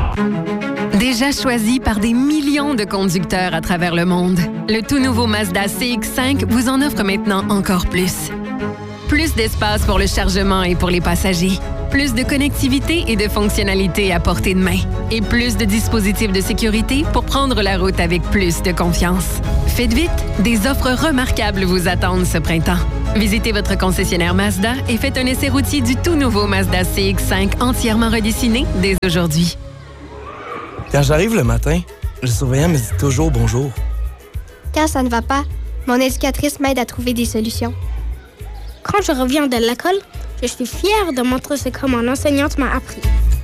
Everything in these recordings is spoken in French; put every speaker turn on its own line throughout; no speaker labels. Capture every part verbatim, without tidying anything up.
Déjà choisi par des millions de conducteurs à travers le monde, le tout nouveau Mazda C X cinq vous en offre maintenant encore plus. Plus d'espace pour le chargement et pour les passagers. Plus de connectivité et de fonctionnalités à portée de main. Et plus de dispositifs de sécurité pour prendre la route avec plus de confiance. Faites vite, des offres remarquables vous attendent ce printemps. Visitez votre concessionnaire Mazda et faites un essai routier du tout nouveau Mazda C X cinq entièrement redessiné dès aujourd'hui.
Quand j'arrive le matin, le surveillant me dit toujours bonjour.
Quand ça ne va pas, mon éducatrice m'aide à trouver des solutions. Quand je reviens de l'école, je suis fière de montrer ce que mon enseignante m'a appris.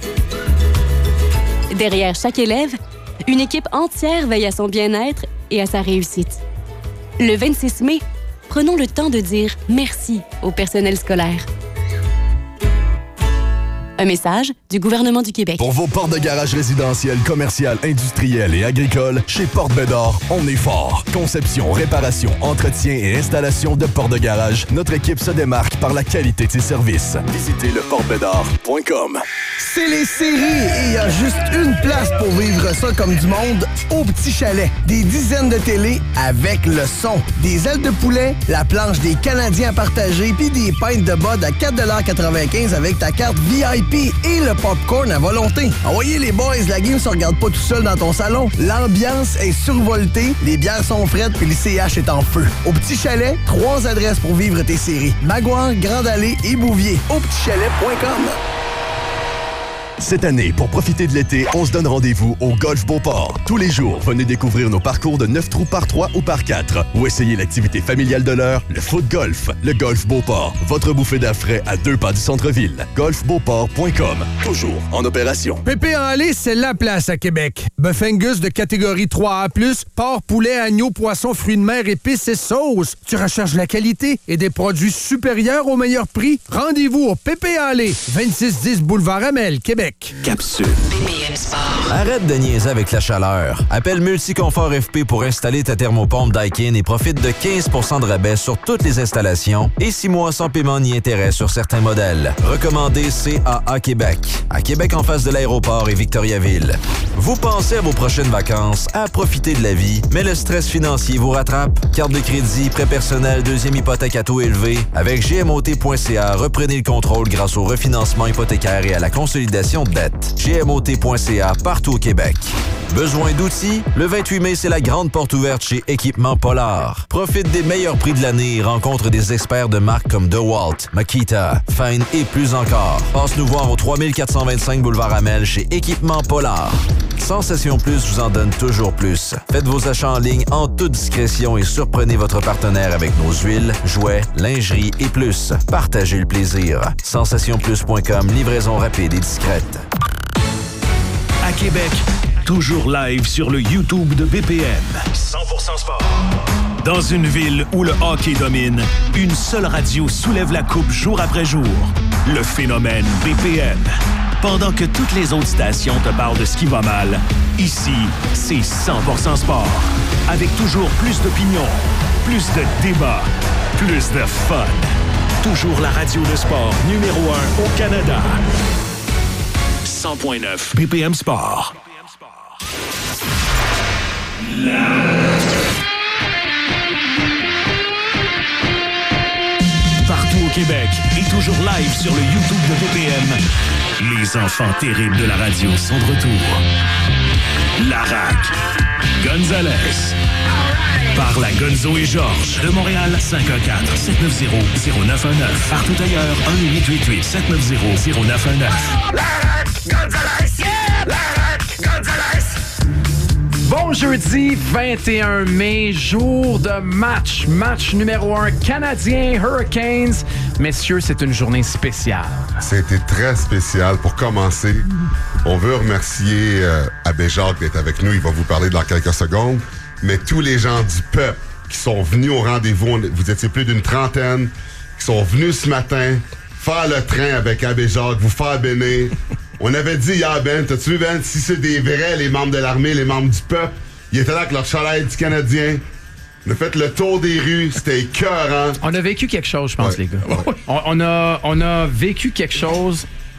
Derrière chaque élève, une équipe entière veille à son bien-être et à sa réussite. Le vingt-six mai, prenons le temps de dire merci au personnel scolaire. Un message du gouvernement du Québec.
Pour vos portes de garage résidentielles, commerciales, industrielles et agricoles, chez Porte Bédard, on est fort. Conception, réparation, entretien et installation de portes de garage, notre équipe se démarque par la qualité de ses services. Visitez le porte bédard point com.
C'est les séries et il y a juste une place pour vivre ça comme du monde, au Petit Chalet. Des dizaines de télés avec le son. Des ailes de poulet, la planche des Canadiens à partager puis des pintes de bod à quatre dollars quatre-vingt-quinze avec ta carte V I P et le popcorn à volonté. Envoyez les boys, la game se regarde pas tout seul dans ton salon. L'ambiance est survoltée, les bières sont frettes puis le C H est en feu. Au Petit Chalet, trois adresses pour vivre tes séries. Maguire, Grande Allée et Bouvier. au petit chalet point com.
Cette année, pour profiter de l'été, on se donne rendez-vous au Golf Beauport. Tous les jours, venez découvrir nos parcours de neuf trous par trois ou par quatre ou essayez l'activité familiale de l'heure, le foot golf. Le Golf Beauport, votre bouffée d'air frais à deux pas du centre-ville. golf beauport point com, toujours en opération.
Pépé en Allée, c'est la place à Québec. Bœuf Angus de catégorie trois A plus, porc, poulet, agneau, poisson, fruits de mer, épices et sauces. Tu recherches la qualité et des produits supérieurs au meilleur prix? Rendez-vous au Pépé en Allée, vingt-six dix boulevard Amel, Québec.
Capsule. Arrête de niaiser avec la chaleur. Appelle Multiconfort F P pour installer ta thermopompe Daikin et profite de quinze pour cent de rabais sur toutes les installations et six mois sans paiement ni intérêt sur certains modèles. Recommandé C A A Québec. À Québec en face de l'aéroport et Victoriaville. Vous pensez à vos prochaines vacances, à profiter de la vie, mais le stress financier vous rattrape? Carte de crédit, prêt personnel, deuxième hypothèque à taux élevé. Avec G M O T point C A, reprenez le contrôle grâce au refinancement hypothécaire et à la consolidation de dette. G M O T point C A partout au Québec. Besoin d'outils? Le vingt-huit mai, c'est la grande porte ouverte chez Équipement Polar. Profite des meilleurs prix de l'année et rencontre des experts de marques comme DeWalt, Makita, Fine et plus encore. Passe nous voir au trois mille quatre cent vingt-cinq boulevard Amel chez Équipement Polar. Sensation Plus vous en donne toujours plus. Faites vos achats en ligne en toute discrétion et surprenez votre partenaire avec nos huiles, jouets, lingerie et plus. Partagez le plaisir. sensation plus point com, livraison rapide et discrète.
À Québec, toujours live sur le YouTube de B P M. cent pour cent sport. Dans une ville où le hockey domine, une seule radio soulève la coupe jour après jour. Le phénomène B P M. Pendant que toutes les autres stations te parlent de ce qui va mal, ici, c'est cent pour cent sport. Avec toujours plus d'opinions, plus de débats, plus de fun. Toujours la radio de sport numéro un au Canada. cent point neuf B P M Sport. Partout au Québec et toujours live sur le YouTube de B P M, les enfants terribles de la radio sont de retour. Larac, Gonzalez, par la Gonzo et Georges de Montréal, cinq un quatre, sept neuf zéro, zéro neuf un neuf. Partout ailleurs, un huit huit huit, sept neuf zéro, zéro neuf un neuf.
Larac, Gonzalez, yeah! Larac, Gonzalez.
Bon jeudi vingt et un mai, jour de match. Match numéro un, Canadiens Hurricanes. Messieurs, c'est une journée spéciale.
C'était très spécial. Pour commencer, on veut remercier euh, Abbé Jacques d'être avec nous. Il va vous parler dans quelques secondes. Mais tous les gens du peuple qui sont venus au rendez-vous, vous étiez plus d'une trentaine, qui sont venus ce matin faire le train avec Abbé Jacques, vous faire bénir. On avait dit hier, Ben, t'as-tu vu, Ben, si c'est des vrais, les membres de l'armée, les membres du peuple, ils étaient là avec leur chandail du Canadien. On a fait le tour des rues, c'était écœurant.
On a vécu quelque chose, je pense,
ouais.
les gars. Ouais. On, on, a, on a vécu quelque chose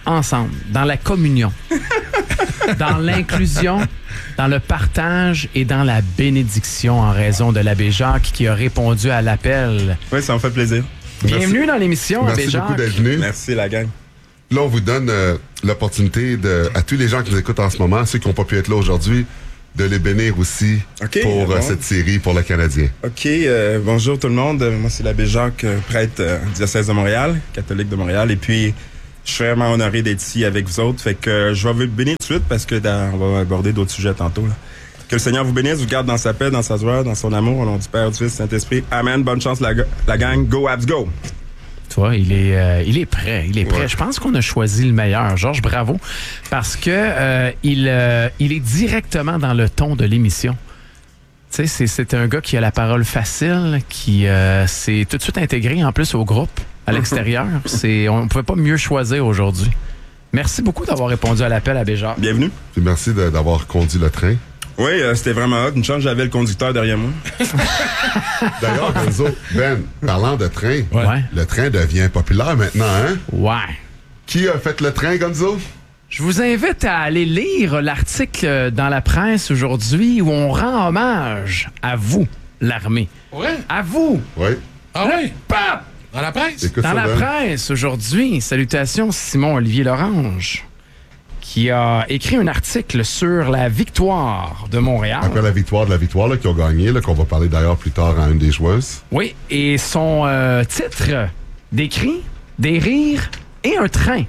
ensemble, dans la communion, dans l'inclusion, dans le partage et dans la bénédiction en raison de l'abbé Jacques qui a répondu à l'appel.
Oui, ça me fait plaisir.
Bienvenue Merci. dans l'émission,
Merci
abbé Jacques.
beaucoup d'être venu.
Merci, la gang.
Là, on vous donne euh, l'opportunité de, à tous les gens qui nous écoutent en ce moment, ceux qui n'ont pas pu être là aujourd'hui, de les bénir aussi
okay,
pour
bon.
euh, cette série pour le Canadien.
OK. Euh, bonjour tout le monde. Moi, c'est l'abbé Jacques, prêtre euh, diocèse de Montréal, catholique de Montréal. Et puis, je suis vraiment honoré d'être ici avec vous autres. Fait que euh, je vais vous bénir tout de suite parce que dans, on va aborder d'autres sujets tantôt. Là. Que le Seigneur vous bénisse, vous garde dans sa paix, dans sa joie, dans son amour, au nom du Père, du Fils, du Saint-Esprit. Amen. Bonne chance, la, la gang. Go, Abs, go!
Toi, il est, euh, il est prêt. Il est prêt. Ouais. Je pense qu'on a choisi le meilleur. Georges, bravo. Parce que euh, il, euh, il est directement dans le ton de l'émission. Tu sais, c'est, c'est un gars qui a la parole facile, qui euh, s'est tout de suite intégré en plus au groupe, à l'extérieur. c'est, on ne pouvait pas mieux choisir aujourd'hui. Merci beaucoup d'avoir répondu à l'appel, abbé Jacques.
Bienvenue.
Puis merci de, d'avoir conduit le train.
Oui, euh, c'était vraiment hot. Une chance, j'avais le conducteur derrière moi.
D'ailleurs, Gonzo, Ben, parlant de train,
ouais.
le train devient populaire maintenant, hein?
Ouais.
Qui a fait le train, Gonzo?
Je vous invite à aller lire l'article dans la presse aujourd'hui où on rend hommage à vous, l'armée.
Ouais.
À vous.
Oui.
Ah oui?
Pap!
Dans la presse?
Écoute
dans
ça,
la
Ben.
presse aujourd'hui. Salutations, Simon-Olivier Lorange, qui a écrit un article sur la victoire de Montréal.
Après la victoire de la victoire, là, qui ont gagné, là, qu'on va parler d'ailleurs plus tard à une des joueuses.
Oui, et son euh, titre, des cris, des rires et un train.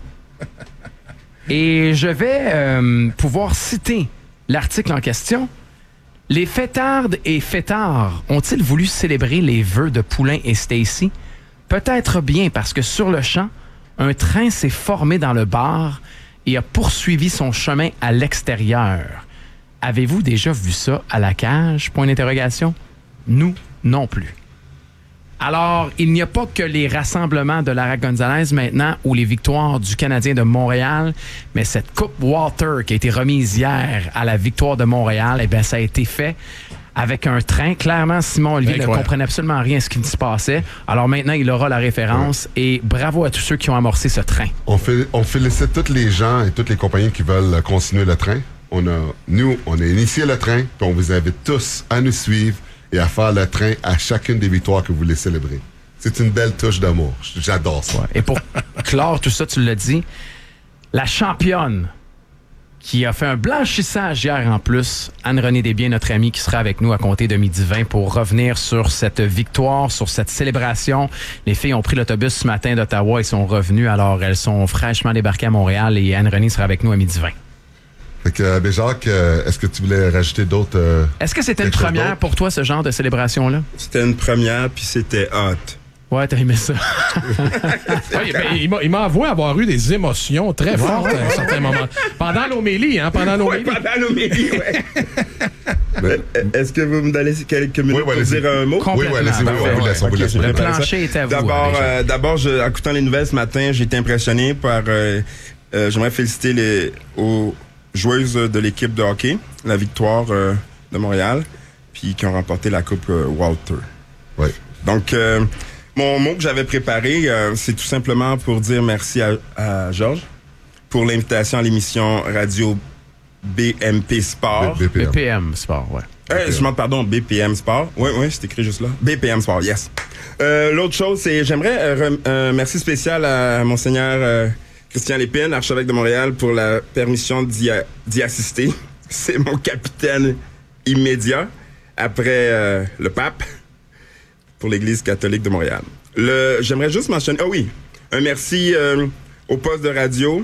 Et je vais euh, pouvoir citer l'article en question. Les fêtardes et fêtards ont-ils voulu célébrer les vœux de Poulain et Stacy? Peut-être bien parce que sur le champ, un train s'est formé dans le bar et a poursuivi son chemin à l'extérieur. Avez-vous déjà vu ça à la cage? Point d'interrogation. Nous non plus. Alors, il n'y a pas que les rassemblements de Lara Gonzalez maintenant ou les victoires du Canadien de Montréal, mais cette Coupe Walter qui a été remise hier à la victoire de Montréal, eh bien, ça a été fait avec un train. Clairement, Simon-Olivier ne comprenait absolument rien à ce qui se passait. Alors maintenant, il aura la référence ouais. et bravo à tous ceux qui ont amorcé ce train.
On, fait, on félicite tous les gens et toutes les compagnies qui veulent continuer le train. On a, nous, on a initié le train, puis on vous invite tous à nous suivre et à faire le train à chacune des victoires que vous voulez célébrer. C'est une belle touche d'amour. J'adore ça.
Ouais. Et pour clore tout ça, tu l'as dit, la championne qui a fait un blanchissage hier en plus, Anne-Renée Desbiens, notre amie, qui sera avec nous à compter de midi vingt pour revenir sur cette victoire, sur cette célébration. Les filles ont pris l'autobus ce matin d'Ottawa et sont revenues, alors elles sont fraîchement débarquées à Montréal et Anne-Renée sera avec nous à midi vingt.
Fait que, euh, Jacques, euh, est-ce que tu voulais rajouter d'autres... Euh,
est-ce que c'était une première pour toi, ce genre de célébration-là?
C'était une première, puis c'était hot.
Ouais, t'as aimé ça.
oui, ben, il, m'a, il m'a avoué avoir eu des émotions très fortes ouais, ouais, à un certain ouais. moment. Pendant l'homélie, hein? Pendant l'homélie.
Ouais, pendant l'homélie, ouais. Mais, est-ce que vous me donnez quelques minutes oui, ouais, pour dire un mot?
Oui, oui, allez-y, oui, oui, oui,
okay, okay, le plancher est à vous.
D'abord, euh, d'abord je, en écoutant les nouvelles ce matin, j'ai été impressionné par... Euh, euh, j'aimerais féliciter les... Aux, joueuses de l'équipe de hockey, la victoire euh, de Montréal, puis qui ont remporté la Coupe euh, Walter.
Oui.
Donc, euh, mon mot que j'avais préparé, euh, c'est tout simplement pour dire merci à, à Georges pour l'invitation à l'émission radio B M P Sport.
B P M, B P M Sport, ouais.
Euh, je demande pardon, B P M Sport. Oui, oui, c'est écrit juste là. B P M Sport, yes. Euh, l'autre chose, c'est j'aimerais euh, un euh, merci spécial à Monseigneur... Euh, Christian Lépine, archevêque de Montréal, pour la permission d'y, a, d'y assister. C'est mon capitaine immédiat, après euh, le pape, pour l'Église catholique de Montréal. Le, j'aimerais juste mentionner... Ah oui, un merci euh, au poste de radio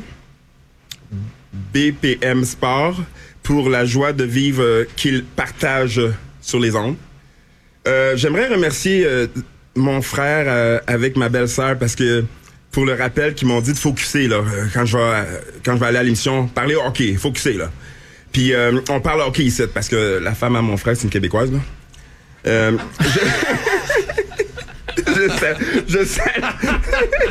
B P M Sport pour la joie de vivre euh, qu'il partage sur les ondes. Euh, j'aimerais remercier euh, mon frère euh, avec ma belle-sœur parce que pour le rappel qu'ils m'ont dit de focuser là quand je vais quand je vais aller à l'émission, parler hockey, focuser là. Puis euh, on parle hockey ici parce que la femme à mon frère c'est une Québécoise là. Euh, je, je, salue, je, salue,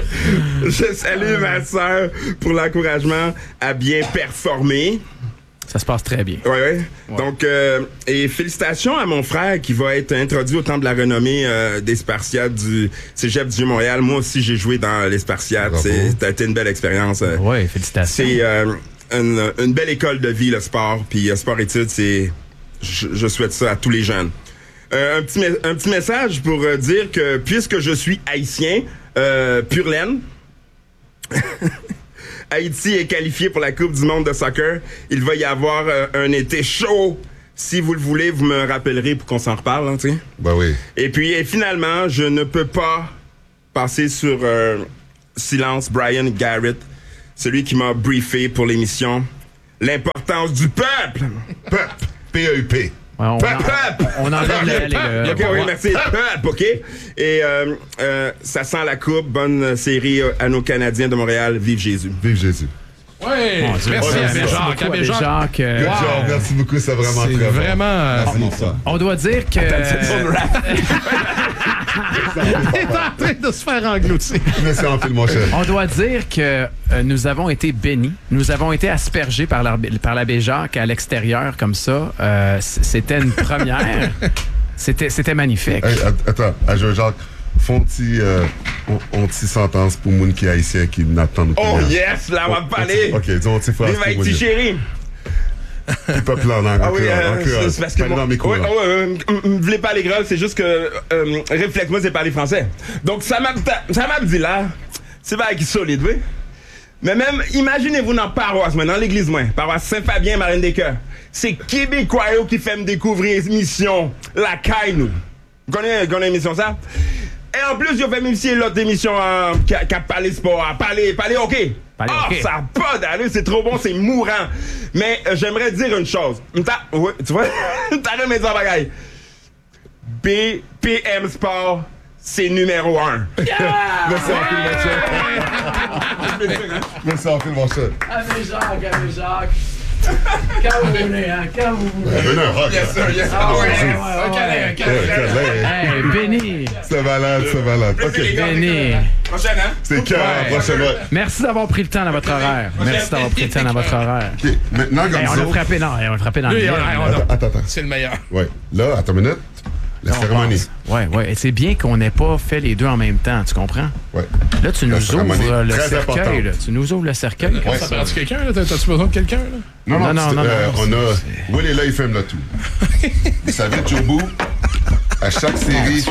je salue ma sœur pour l'encouragement à bien performer.
Ça se passe très bien.
Oui, oui. Donc, euh, et félicitations à mon frère qui va être introduit au Temple de la renommée euh, des Spartiates du Cégep du Vieux-Montréal. Moi aussi, j'ai joué dans les Spartiates. C'est, ça a été une belle expérience.
Oui, félicitations.
C'est euh, une, une belle école de vie, le sport. Puis euh, sport-études, c'est... Je, je souhaite ça à tous les jeunes. Euh, un, petit me- un petit message pour euh, dire que puisque je suis haïtien, euh, pure laine, Haïti est qualifié pour la Coupe du monde de soccer. Il va y avoir euh, un été chaud. Si vous le voulez, vous me rappellerez pour qu'on s'en reparle, hein, tu sais.
Ben oui.
Et puis, et finalement, je ne peux pas passer sur euh, silence Brian Garrett, celui qui m'a briefé pour l'émission. L'importance du peuple.
Peuple. P E U P.
Ouais, on,
Peuple!
on, on enlève les, les, les,
OK, oui, merci. Peuple, OK? Et euh, euh, ça sent la coupe. Bonne série à nos Canadiens de Montréal. Vive Jésus.
Vive Jésus.
Oui, merci,
merci,
Abbé
merci
Jacques.
beaucoup,
Abbé
Abbé
Jacques.
Jacques, euh,
Good
wow.
job, merci beaucoup, c'est vraiment
C'est
très
vraiment,
bon.
euh,
Merci, ça.
On doit dire que...
Il est en train de se faire engloutir.
Merci en film, mon cher.
On doit dire que euh, nous avons été bénis. Nous avons été aspergés par, l'arb- par l'abbé Jacques à l'extérieur comme ça. Euh, c- c'était une première. C'était, c'était magnifique.
Hey, att- attends, à Jacques, font-ils euh, on t sentence pour moun qui est haïtien qui n'attend pas?
Oh yes, là, on va parler.
OK, disons, tu phrase
Vive
pour
Haïti,
moun.
chérie.
Puis peuple en anglais.
Ah oui, euh, c'est parce que moi,
dans mes cours.
ouais, ouais, ouais, m- m- voulez pas les grolles, c'est juste que euh, réflexe, moi, c'est parler français. Donc, ça m'a, ça m'a dit là, c'est pas qui solide, oui. Mais même, imaginez-vous dans la paroisse, moi, dans l'église, moi, paroisse Saint-Fabien, Marine des Cœurs. C'est Québécois qui fait me découvrir émission La Caille, nous. Vous connaissez, connaissez l'émission, ça? Et en plus, je fais même si l'autre émission euh, qui a, qui a parlé sport, a parlé, parlé hockey.
Parler
Ah,
hockey.
ça n'a pas d'allure, c'est trop bon, c'est mourant. Mais euh, j'aimerais dire une chose. M'ta- ouais, tu vois, t'as remis ça bagaille. B P M Sport, c'est numéro un.
Merci en film, mon cher. Merci en film, mon cher.
Abbé Jacques, Abbé Jacques. Quand vous voulez, hein, quand vous voulez.
Venez un rock.
Yes, sir, yes, sir.
Ah,
Ouais,
ouais,
ouais,
ouais,
ouais,
ouais,
câlin,
ouais.
câlin.
Ouais,
Hey, béni.
C'est malade, c'est malade. OK.
Béni.
Prochaine, hein?
C'est cœur,
Ouais.
prochaine, ouais.
Merci d'avoir pris le temps dans votre horaire. Merci d'avoir pris le temps dans votre horaire.
OK, maintenant, comme
Hey, on
ça.
a frappé, non, on a frappé dans le
Lui,
mille.
on a- on a-
Attends, attends, attends.
C'est le meilleur.
Ouais. Là, attends une minute. La
On
cérémonie.
passe. Ouais, ouais. Et c'est bien qu'on n'ait pas fait les deux en même temps, tu comprends?
Ouais.
Là, tu
La
nous
cérémonie,
ouvres le
très
cercueil.
importante.
Là. Tu nous ouvres le cercueil. comme
Ouais,
ça.
Ça prend-tu quelqu'un, là? T'as- T'as-tu besoin de quelqu'un, là?
Non, non,
Non, non,
c'est-
non,
euh,
non,
on a. Will est là, il filme le tout. Vous savez, Jobo, à chaque série,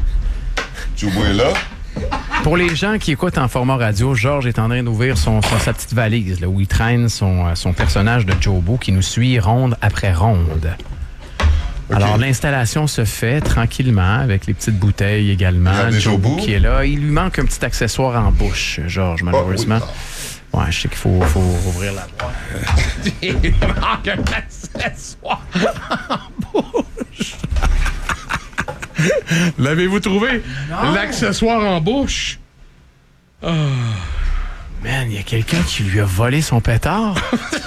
Jobo est là.
Pour les gens qui écoutent en format radio, Georges est en train d'ouvrir son, son- sa petite valise là, où il traîne son, euh, son personnage de Jobo qui nous suit ronde après ronde.
OK.
Alors, l'installation se fait tranquillement avec les petites bouteilles également.
Regardez
Jobo
Jobo.
qui est là. Il lui manque un petit accessoire en bouche, Georges, malheureusement.
Oh,
Ouais, je sais qu'il faut, faut ouvrir la boîte.
Il manque un accessoire en bouche. L'avez-vous trouvé? L'accessoire en bouche? Oh.
Man, il y a quelqu'un qui lui a volé son pétard.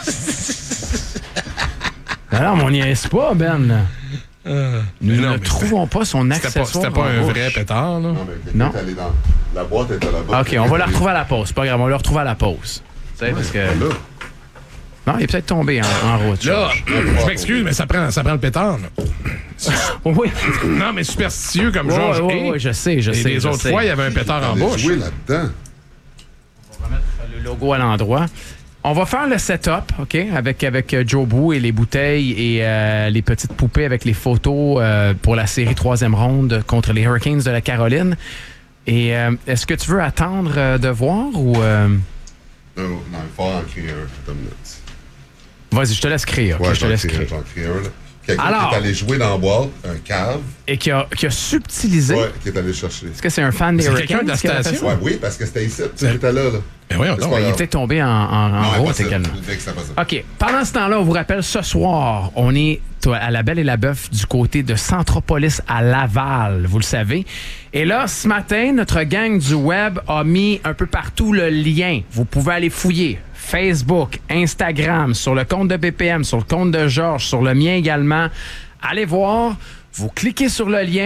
Alors, mais on n'y est pas, Ben.
Euh,
Nous
mais non,
ne
mais
trouvons pas son
C'était pas,
accessoire
c'était pas
en
un
bouche.
vrai pétard, là.
Non, mais quelqu'un
Non.
est allé dans. La boîte est à la bas.
OK, on va le retrouver à la pause. C'est pas grave, on le retrouve à la pause. Tu sais, parce que...
Là.
Non, il est peut-être tombé en, en route.
Là,
Georges.
je m'excuse, mais ça prend, ça prend le pétard, là.
Oui.
Non, mais superstitieux comme
Ouais,
Georges
ouais,
est.
ouais, je sais, je
Et
sais.
les
je
autres
sais.
fois, il y avait un pétard en
Allez
bouche.
jouer là-dedans.
Le logo à l'endroit. On va faire le setup, OK, avec, avec euh, Jobo et les bouteilles et euh, les petites poupées avec les photos euh, pour la série troisième ronde contre les Hurricanes de la Caroline. Et euh, est-ce que tu veux attendre euh, de voir ou... euh,
Non, non, il faut en créer un. Attends une minute.
Vas-y, je te laisse créer. OK,
Ouais,
je te
j'en
laisse
crée un,
créer.
j'en crée un, là. Quelqu'un
Alors.
qui est allé jouer dans la boîte, un cave.
Et qui a, qui a subtilisé.
Ouais, qui est allé chercher.
Est-ce que c'est un fan des
C'est
Hurricanes?
quelqu'un de la
qui a fait
station?
ça?
Ouais, oui, parce que c'était ici. Tu étais là, là.
Mais voyons
C'est
donc.
pas
Il est
grave.
peut-être tombé en, en, en
Non,
route
impossible.
également.
Je disais que c'était pas ça.
OK. Pendant ce temps-là, on vous rappelle, ce soir, on est à la Belle et la Bœuf du côté de Centropolis à Laval, vous le savez. Et là, ce matin, notre gang du web a mis un peu partout le lien. Vous pouvez aller fouiller. Facebook, Instagram, sur le compte de B P M, sur le compte de Georges, sur le mien également. Allez voir, vous cliquez sur le lien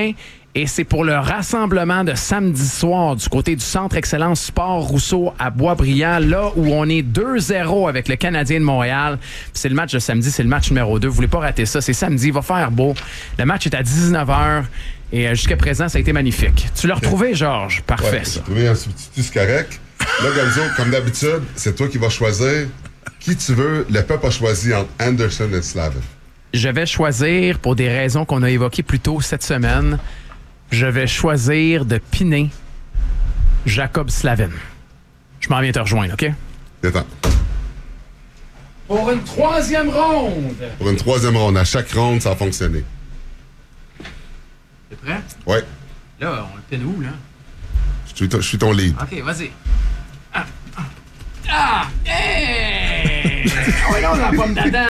Et c'est pour le rassemblement de samedi soir du côté du Centre Excellence Sport Rousseau à Boisbriand, là où on est deux zéro avec le Canadien de Montréal. Puis c'est le match de samedi, c'est le match numéro deux. Vous voulez pas rater ça, c'est samedi, il va faire beau. Le match est à dix-neuf heures et jusqu'à présent, ça a été magnifique. Tu l'as retrouvé, Georges? Parfait,
ouais,
ça.
J'ai trouvé un substitut, c'est correct. Là, Gonzo, comme d'habitude, c'est toi qui vas choisir qui tu veux. Le peuple a choisi entre Anderson et Slavin.
Je vais choisir, pour des raisons qu'on a évoquées plus tôt cette semaine, je vais choisir de piner Jacob Slavin. Je m'en viens te rejoindre, OK?
Attends.
Pour une troisième ronde.
Pour une troisième ronde. À chaque ronde, ça a fonctionné.
T'es prêt?
Oui.
Là, on le pine où, là?
Je suis, je suis ton lead.
OK, vas-y. Ah! Ah! ah hey! Oh non, la pomme d'Adam!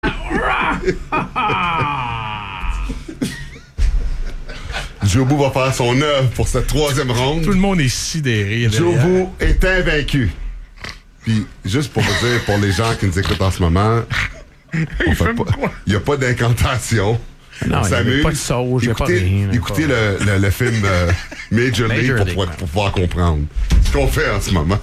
Jobu va faire son œuvre pour cette troisième ronde.
Tout le monde est sidéré.
Jobu est invaincu. Puis, juste pour vous dire, pour les gens qui nous écoutent en ce moment, il n'y a pas d'incantation.
Non,
on s'amuse.
Il n'y a pas de sauge, il n'y a pas rien.
Écoutez
pas...
le, le, le film euh, Major, Major League, pour, League pour, ouais. pour pouvoir comprendre ce qu'on fait en ce moment.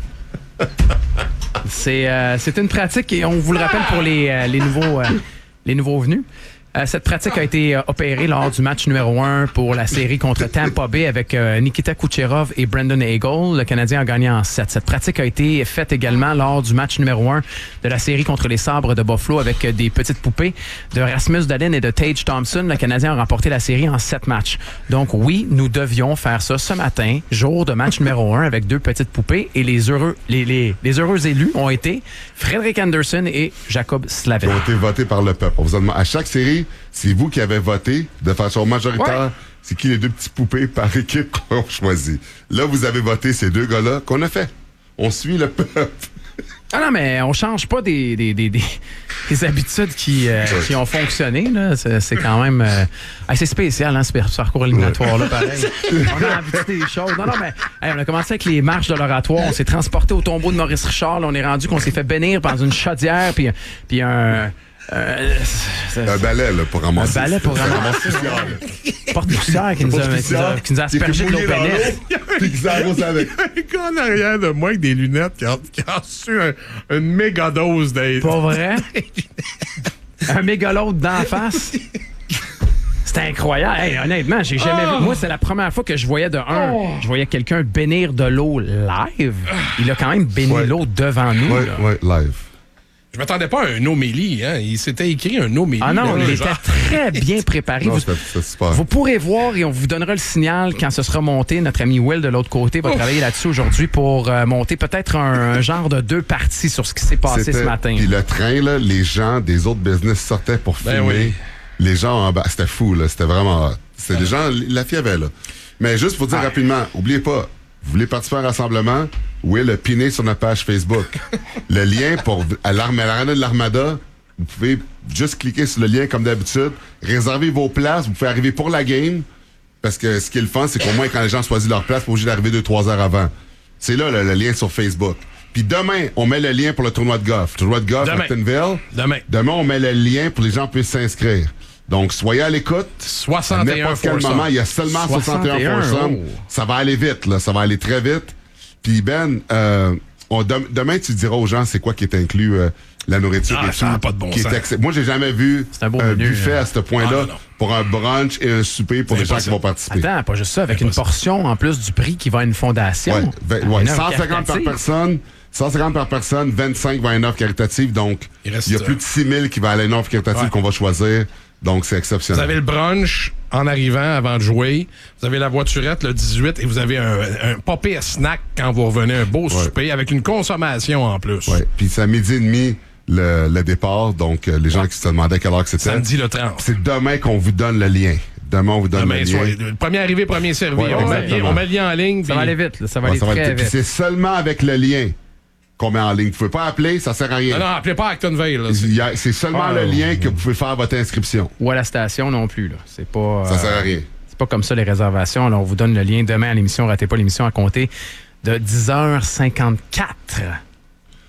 C'est euh, c'est une pratique, et on vous le rappelle pour les, euh, les, nouveaux, euh, les nouveaux venus. Euh, cette pratique a été euh, opérée lors du match numéro un pour la série contre Tampa Bay avec euh, Nikita Kucherov et Brandon Hagel. Le Canadien a gagné en sept. Cette pratique a été faite également lors du match numéro un de la série contre les Sabres de Buffalo avec euh, des petites poupées de Rasmus Dahlin et de Tage Thompson. Le Canadien a remporté la série en sept matchs. Donc oui, nous devions faire ça ce matin, jour de match numéro un avec deux petites poupées. Et les heureux, les, les, les heureux élus ont été Frederik Anderson et Jacob Slavin.
Ils ont été votés par le peuple. On vous a demandé, à chaque série, c'est vous qui avez voté de façon majoritaire. Ouais. C'est qui les deux petits poupées par équipe qu'on a choisi. Là, vous avez voté ces deux gars-là qu'on a fait. On suit le peuple.
Ah non, mais on change pas des, des, des, des, des habitudes qui, euh, qui ont fonctionné. Là. C'est, c'est quand même... Euh, c'est spécial, hein, ce parcours éliminatoire-là, pareil. On a habitué des choses. Non, non, mais hey, on a commencé avec les marches de l'oratoire. On s'est transporté au tombeau de Maurice Richard. Là, on est rendu qu'on s'est fait bénir dans une chaudière, puis, puis un... Euh,
c'est, c'est, un balai là, pour ramasser.
Un balai pour ramasser. Porte-poussière qui, nous a, qui, nous a, qui nous a aspergé de l'eau bénite.
Puis qui s'arrose avec.
Il y a un gars en arrière de moi avec des lunettes qui a, qui a reçu un, une méga dose d'aide.
Pas vrai? Un mégalote d'en face? C'était incroyable. Hey, honnêtement, j'ai jamais oh. vu. Moi, c'est la première fois que je voyais de un. Oh. Je voyais quelqu'un bénir de l'eau live. Il a quand même béni ouais. l'eau devant nous.
Oui, ouais, live.
Je m'attendais pas à un homélie, hein. Il s'était écrit un homélie.
Ah non,
là,
il était très bien préparé.
Non,
vous,
c'est, c'est super.
Vous pourrez voir et on vous donnera le signal quand ce sera monté. Notre ami Will de l'autre côté va Ouf. travailler là-dessus aujourd'hui pour euh, monter peut-être un, un genre de deux parties sur ce qui s'est passé
c'était,
ce matin.
Puis le train, là, les gens des autres business sortaient pour filmer. Ben oui. Les gens en bas, c'était fou, là. C'était vraiment... C'était des gens... La fille avait, là. Mais juste pour dire ah. rapidement, oubliez pas, vous voulez participer à un rassemblement? Will a piné sur notre page Facebook. Le lien pour à l'arena de l'Armada, vous pouvez juste cliquer sur le lien comme d'habitude, réserver vos places, vous pouvez arriver pour la game, parce que ce qui est le fun, c'est qu'au moins quand les gens choisissent leur place, ils sont obligés d'arriver deux trois heures avant. C'est là le, le lien sur Facebook. Puis demain, on met le lien pour le tournoi de golf. Le tournoi de golf à Actonville.
Demain.
Demain, on met le lien pour que les gens puissent s'inscrire. Donc, soyez à l'écoute.
soixante et un
à n'importe quel moment, il y a seulement soixante et un foursomes. Oh. Ça va aller vite, là. Ça va aller très vite. Puis Ben, euh, on, de, demain, tu diras aux gens c'est quoi qui est inclus, euh, la nourriture
ah,
et
ça
tout.
Pas de bon
qui
sens.
est accès- Moi, j'ai jamais vu
un, un
menu, buffet
hein.
à ce point-là ah, non, non. pour un brunch et un souper pour c'est les gens qui vont participer.
Attends, pas juste ça, avec une portion en plus du prix qui va à une fondation.
Ouais, vingt, ouais, cent cinquante par personne. cent cinquante par personne, vingt-cinq vont à une offre caritative. Donc, il, il y a plus de six mille qui vont aller à une offre caritative ouais. qu'on va choisir. Donc, c'est exceptionnel.
Vous avez le brunch en arrivant avant de jouer. Vous avez la voiturette le dix-huit et vous avez un, un popé à snack quand vous revenez, un beau ouais. souper avec une consommation en plus.
Oui, puis c'est à midi et demi le, le départ. Donc, euh, les gens qui se demandaient à quelle heure que c'était.
Samedi le trente.
C'est demain qu'on vous donne le lien. Demain, on vous donne
demain,
le lien.
Soit, premier arrivé, premier servi.
Ouais,
on, met lien, on met le lien en ligne.
Ça va aller vite. Là, ça va ouais, aller ça très va vite.
Puis c'est seulement avec le lien qu'on met en ligne. Vous pouvez pas appeler, ça sert à rien.
Non, non, appelez pas Actonville. Là,
c'est... A, c'est seulement ah, le lien que vous pouvez faire votre inscription.
Ou à la station non plus. Là. C'est pas,
ça euh, sert à rien.
C'est pas comme ça les réservations. Là, on vous donne le lien demain à l'émission. Ratez pas l'émission à compter de dix heures cinquante-quatre.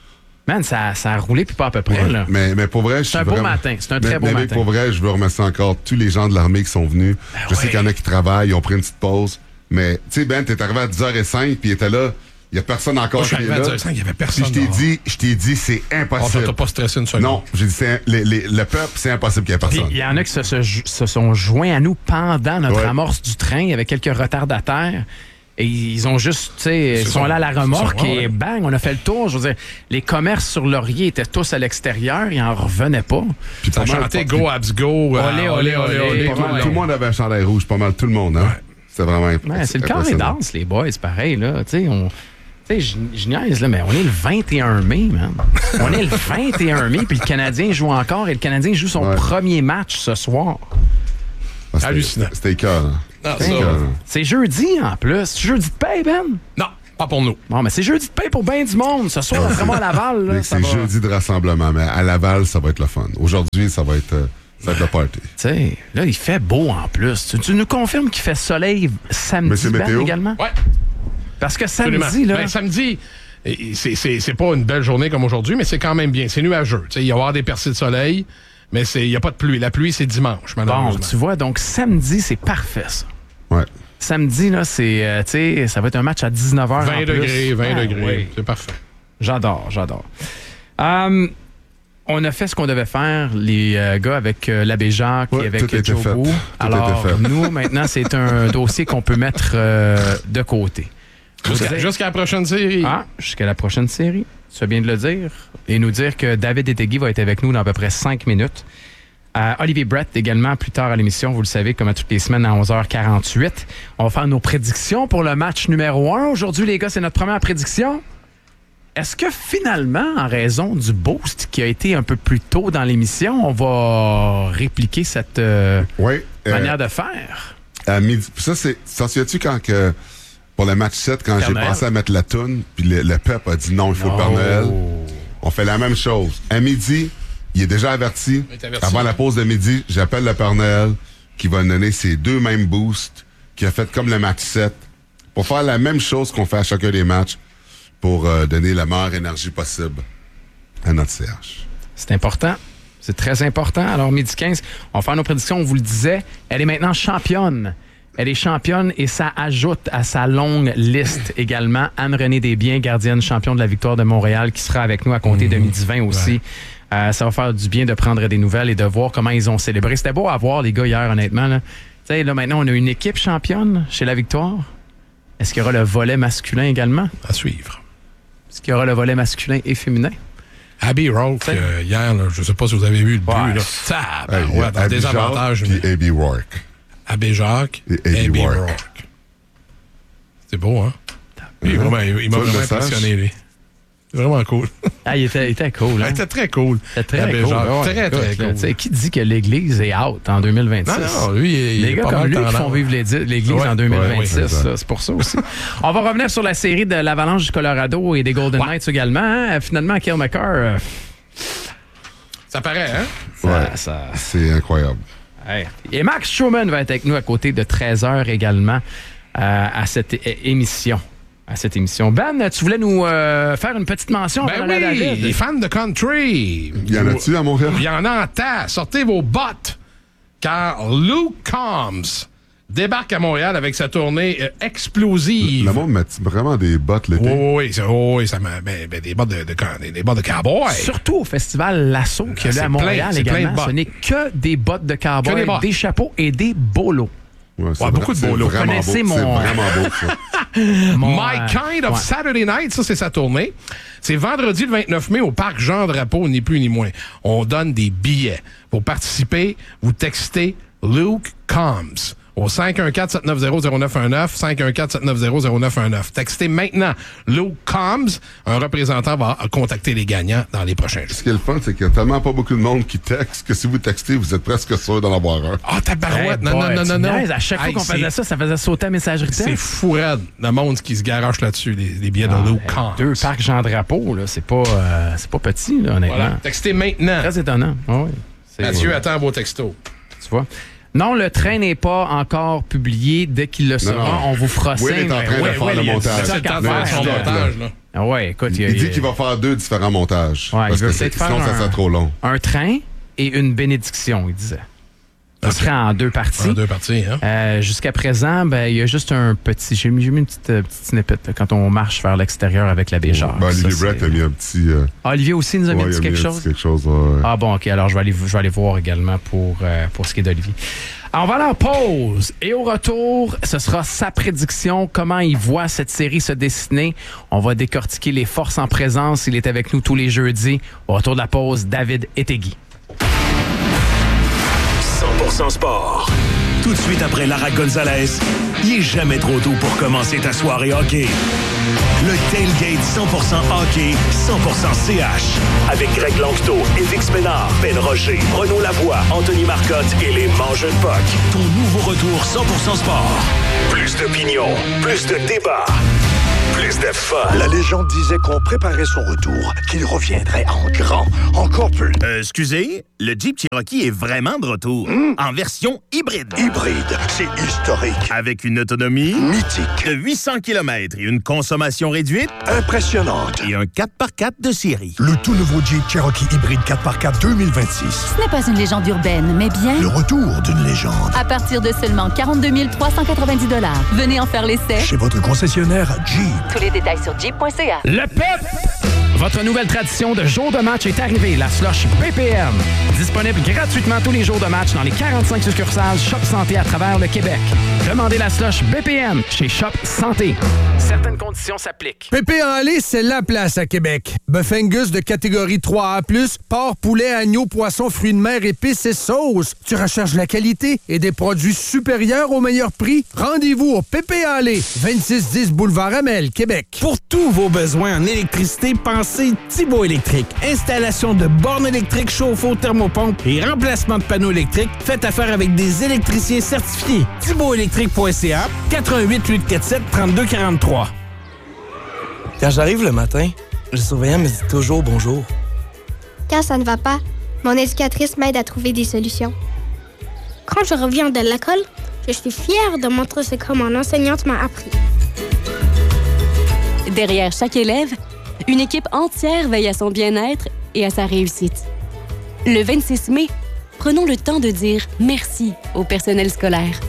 Man, ça, ça a roulé puis pas à peu près.
Ouais,
là.
Mais, mais pour vrai, je
C'est un
suis
beau
vraiment...
matin. C'est un très
mais,
beau
mais
matin.
Pour vrai, je veux remercier encore tous les gens de l'armée qui sont venus.
Ben
je
ouais.
sais qu'il y en a qui travaillent, ils ont pris une petite pause. Mais, tu sais, Ben, t'es arrivé à dix heures cinq puis il était là. Il n'y a personne encore
Moi, je suis
qui est
arrivé à
là.
dix heures cinq, il y avait personne
Puis je t'ai
dehors.
dit, je t'ai dit, c'est
Oh,
impossible.
t'as pas stressé une seconde.
Non, j'ai dit, c'est, les, les, le peuple, c'est impossible qu'il y ait
Puis
personne.
il y en a qui se, se, se sont joints à nous pendant notre
Ouais.
amorce du train. Il y avait quelques retardataires. Et ils ont juste, tu sais, ils
C'est
sont
ça.
là à la remorque
C'est ça, ouais,
et
ouais.
bang, on a fait le tour. Je veux dire, les commerces sur Laurier étaient tous à l'extérieur, ils en revenaient pas.
Puis
Ça
pas mal-
chantait Go Abs Go. euh,
Olé, olé, olé.
Tout,
pas mal.
tout le monde avait un chandail rouge, pas mal tout le monde, hein? C'était vraiment
Ouais,
impressionnant.
c'est le corps et danse, les boys, c'est pareil, là. Tu sais, on. Tu sais, je je niaise, là, mais on est le vingt et un mai, man. On est le vingt et un mai, puis le Canadien joue encore, et le Canadien joue son
Ouais.
premier match ce soir.
Ah, c'était-
Hallucinant.
C'était cœur, hein?
Ah,
C'était
ça.
écœurant.
C'est jeudi, en plus. C'est jeudi de paye, Ben?
Non, pas pour nous.
Bon, mais c'est jeudi de paye pour ben du monde. Ce soir, vraiment à Laval, là,
Mais
ça
C'est
va.
jeudi de rassemblement, mais à Laval, ça va être le fun. Aujourd'hui, ça va être, euh, ça va être le party.
Tu sais, là, il fait beau en plus. Tu, tu nous confirmes qu'il fait soleil samedi,
Monsieur
Ben,
Météo?
également?
Ouais.
Parce que
Absolument.
samedi, là.
Ben, samedi, et- c'est- c'est c'est pas une belle journée comme aujourd'hui, mais c'est quand même bien. C'est nuageux. Tu sais, il va y avoir des percées de soleil, mais c'est- il n'y a pas de pluie. La pluie, c'est dimanche,
Bon,
malheureusement.
tu vois, donc samedi, c'est parfait, ça.
Ouais.
Samedi, là, c'est, euh, tu sais, ça va être un match à dix-neuf heures.
vingt degrés, vingt
Ah,
degrés.
oui.
C'est parfait.
J'adore, j'adore. Euh, on a fait ce qu'on devait faire, les euh, gars, avec euh, l'abbé Jacques
Ouais,
et avec
tout était
Joe
fait.
Bou.
Tout
Alors,
était fait.
nous, maintenant, c'est un dossier qu'on peut mettre euh, de côté.
Jusqu'à jusqu'à la prochaine série.
Ah, jusqu'à la prochaine série. Tu fais bien de le dire. Et nous dire que David Etegui va être avec nous dans à peu près cinq minutes. Euh, Olivier Brett également plus tard à l'émission, vous le savez, comme à toutes les semaines à onze heures quarante-huit. On va faire nos prédictions pour le match numéro un. Aujourd'hui, les gars, c'est notre première prédiction. Est-ce que finalement, en raison du boost qui a été un peu plus tôt dans l'émission, on va répliquer cette euh,
Ouais, euh,
manière de faire?
À midi. Ça, c'est. T'en souviens-tu quand que. Pour le match sept, quand
Père
j'ai
Noël.
pensé à mettre la toune, puis le, le peuple a dit non, il faut le Père Noël. On fait la même chose. À midi, il est déjà averti.
Il est averti.
Avant la pause de midi, j'appelle le Père Noël qui va donner ses deux mêmes boosts qu'il a fait comme le match sept pour faire la même chose qu'on fait à chacun des matchs pour euh, donner la meilleure énergie possible à notre C H.
C'est important. C'est très important. Alors, midi quinze, on va faire nos prédictions. On vous le disait, elle est maintenant championne. Elle est championne et ça ajoute à sa longue liste également Anne-Renée Desbiens, gardienne championne de la victoire de Montréal, qui sera avec nous à compter de midi vingt aussi.
Ouais.
Euh, ça va faire du bien de prendre des nouvelles et de voir comment ils ont célébré. C'était beau à voir, les gars, hier, honnêtement. Là. Tu sais, là, maintenant, on a une équipe championne chez la victoire. Est-ce qu'il y aura le volet masculin également?
À suivre.
Est-ce qu'il y aura le volet masculin et féminin?
Abby Rourke, euh, hier, là, je sais pas si vous avez vu le but.
Ouais.
Là.
Hey,
Tabarouette,
Abby
dans des
Jacques
avantages.
puis Abby Rourke.
Abbé Jacques
Et
et
Abby
Abby
Rourke.
Rourke. C'est beau, hein? Il, est
Mhm.
vraiment- il- il m'a
Tu vois le
vraiment
message?
impressionné, lui. C'est vraiment cool.
Ah, il était, il était cool. Hein?
Il était très cool.
C'était très
Abbé
cool.
Jacques,
Ouais,
très,
écoute,
très
là,
cool.
tu sais, qui dit que l'Église est out en deux mille vingt-six?
Non, non, lui, il, il
Les
est
gars
pas
comme
mal
lui qui
tendance.
font vivre l'Édi- l'Église
Ouais,
en deux mille vingt-six,
ouais, ouais,
ça, c'est pour ça aussi. On va revenir sur la série de l'Avalanche du Colorado et des Golden
Ouais.
Knights également. hein. Finalement, Kyle McCarr, euh,
Ça paraît, hein?
ça-
Ouais.
ça-
C'est incroyable.
Hey. Et Max Schumann va être avec nous à côté de treize heures également euh, à cette é- émission. À cette émission. Ben, tu voulais nous euh, faire une petite mention
Ben
avant la
oui,
David.
les fans de country.
Il y en a-tu à Montréal?
Il y en a en tas. Sortez vos bottes. Car Luke Combs débarque à Montréal avec sa tournée euh, explosive.
Le monde met vraiment des bottes l'été.
Oui, oui, oui, ça, oui, oui, ça m'a- ben, ben, des bottes de, de, des, des bottes de cowboy.
Surtout au festival Lasso qu'il y a
C'est
là à
plein,
Montréal
c'est plein de
également.
bottes.
Ce n'est que des bottes de
Que
cowboy,
des bottes.
des chapeaux et des bolos.
Ouais, c'est
Ouais, beaucoup de
c'est
bolos.
vraiment beau.
Connaissez
C'est
mon-
vraiment beau, ça.
Mon,
My
euh,
Kind of
ouais.
Saturday Night, ça c'est sa tournée. C'est vendredi le vingt-neuf mai au parc Jean Drapeau, ni plus ni moins. On donne des billets. Pour participer, vous textez Luke Combs au cinq un quatre, sept neuf zéro, zéro neuf un neuf, cinq un quatre, sept neuf zéro, zéro neuf un neuf. Textez maintenant Luke Combs. Un représentant va contacter les gagnants dans les prochains jours.
Ce qui est le fun, c'est qu'il y a tellement pas beaucoup de monde qui texte que si vous textez, vous êtes presque sûr d'en avoir un.
Ah, tabarouette!
Hey
non,
boy,
non, non,
tu
non, non.
niaises. À chaque fois
Hey,
qu'on faisait
c'est-
ça, ça faisait sauter la messagerie
C'est
texte.
fou raide, le monde qui se garoche là-dessus, les, les billets
Ah,
de Luke
hey,
Combs.
Deux parcs Jean Drapeau, là, c'est pas, euh, c'est pas petit, là, honnêtement.
Voilà. Textez maintenant.
Très étonnant. Ah oui. C'est-
Mathieu
ouais.
attend vos textos.
Tu vois. Non, le train n'est pas encore publié. Dès qu'il le sera,
non.
on vous fera
Will
signe.
est en train de
Ouais,
faire
ouais,
le
il y a
montage.
du
C'est le
stock à
temps de faire
faire,
son
là.
montage, là.
Ah ouais, écoute,
il,
il,
il dit
il,
qu'il va faire deux différents montages.
Ouais,
parce
il veut
que
peut-être
sinon,
faire
ça
un,
serait trop long.
Un train et une bénédiction, il disait. Ça serait en deux parties.
En deux parties, hein?
Euh, jusqu'à présent, ben, il y a juste un petit... J'ai mis, j'ai mis une petite, euh, petite snippet là, quand on marche vers l'extérieur avec la Béjar.
Ben, Olivier Brett a mis un petit... Euh...
Ah, Olivier aussi nous a
ouais,
mis, dit
a
quelque,
mis
chose?
quelque chose? Ouais.
Ah bon, OK. Alors, je vais aller, je vais aller voir également pour, euh, pour ce qui est d'Olivier. Alors, on va aller en pause. Et au retour, ce sera sa prédiction, comment il voit cette série se dessiner. On va décortiquer les forces en présence. Il est avec nous tous les jeudis. Au retour de la pause, David Etegui.
cent pour cent sport. Tout de suite après Lara Gonzalez, il est jamais trop tôt pour commencer ta soirée hockey. Le Tailgate cent pour cent hockey, cent pour cent C H. Avec Greg Lanctot, Évix Ménard, Ben Rocher, Renaud Lavoie, Anthony Marcotte et les Mangeux de Puck. Ton nouveau retour cent pour cent sport. Plus d'opinion, plus de débat, plus de fun.
La légende disait qu'on préparait son retour, qu'il reviendrait en grand, encore plus.
Euh, excusez, le Jeep Cherokee est vraiment de retour. Mmh. En version hybride.
Hybride, c'est historique.
Avec une autonomie...
mythique.
De huit cents kilomètres et une consommation réduite...
impressionnante.
Et un quatre par quatre de série.
Le tout nouveau Jeep Cherokee hybride quatre par quatre deux mille vingt-six.
Ce n'est pas une légende urbaine, mais bien...
le retour d'une légende.
À partir de seulement quarante-deux mille trois cent quatre-vingt-dix dollars. Venez en faire l'essai.
Chez votre concessionnaire Jeep.
Tous les détails sur jeep point c a.
Le P E P! Votre nouvelle tradition de jour de match est arrivée, la slush B P M. Disponible gratuitement tous les jours de match dans les quarante-cinq succursales Shop Santé à travers le Québec. Demandez la slush B P M chez Shop Santé. Certaines conditions s'appliquent.
Pépé en lait, c'est la place à Québec. Bœuf Angus de catégorie trois A plus, porc, poulet, agneau, poisson, fruits de mer, épices et sauces. Tu recherches la qualité et des produits supérieurs au meilleur prix? Rendez-vous au Pépé en lait, vingt-six dix Boulevard Amel, Québec.
Pour tous vos besoins en électricité, pensez Thibaut Électrique. Installation de bornes électriques, chauffe-eau, thermopompe et remplacement de panneaux électriques. Faites affaire avec des électriciens certifiés. thibaut électrique point c a, quatre un huit, huit quatre sept, trois deux quatre trois.
Quand j'arrive le matin, le surveillant me dit toujours bonjour.
Quand ça ne va pas, mon éducatrice m'aide à trouver des solutions. Quand je reviens de l'école, je suis fière de montrer ce que mon enseignante m'a appris.
Derrière chaque élève, une équipe entière veille à son bien-être et à sa réussite. Le vingt-six mai, prenons le temps de dire merci au personnel scolaire.